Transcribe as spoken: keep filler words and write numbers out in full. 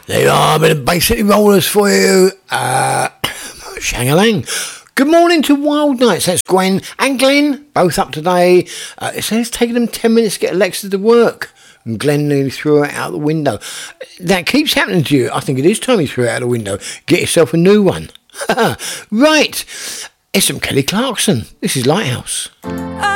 There are a bit of Bay City Rollers for you. Uh, Shang-a-lang. Good morning to Wild Nights. That's Gwen and Glenn, both up today. Uh, it says it's taking them ten minutes to get Alexa to work. And Glenn nearly threw it out the window. That keeps happening to you. I think it is time you threw it out the window. Get yourself a new one. Right. It's from Kelly Clarkson. This is Lighthouse.